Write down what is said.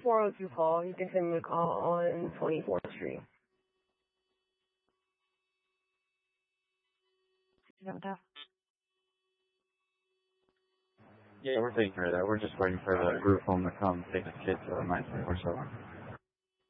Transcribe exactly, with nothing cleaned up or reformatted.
four oh two call. You can send me a call on twenty-fourth Street. Yeah, we're taking care of that. We're just waiting for the group home to come take the kids to the night before so.